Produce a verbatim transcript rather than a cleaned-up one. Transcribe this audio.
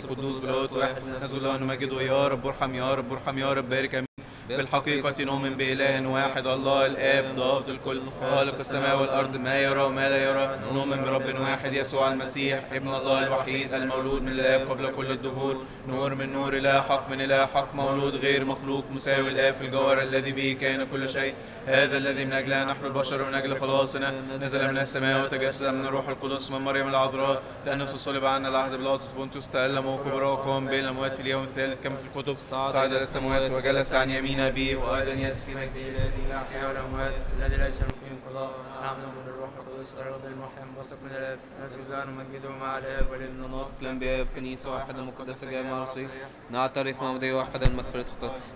قدوس بالهوت واحد نسجد له ونمجده يا رب ارحم يا رب ارحم يا رب بارك. بالحقيقة نؤمن بإله واحد الله الآب ضابط الكل خالق السماء والأرض ما يرى وما لا يرى. نؤمن برب واحد يسوع المسيح ابن الله الوحيد المولود من الآب قبل كل الدهور، نور من نور إله حق من إله حق، مولود غير مخلوق، مساوي الآب في الجوهر، الذي به كان كل شيء. هذا الذي من أجلنا نحن البشر ومن أجل خلاصنا نزل من السماء وتجسد من الروح القدس من مريم العذراء، لأنه صلب عنا العهد بلاطس بونتوس، تألم وكبر وقام بين الأموات في اليوم الثالث كما في الكتب، صعد إلى السماوات وجلس عن يمين أبيه، وأيضا يأتي في مجده إلى الأحياء والأموات الذي ليس له فيه انقضاء. نعم نؤمن بالروح القدس الرب المحيي المنبثق من الآب، نسجد له ونمجده مع الآب والابن ناطق الأنبياء بكنيسة واحدة مقدسة جامعة رسولية، نعترف معمودية واحدة لمغفرة الخطايا،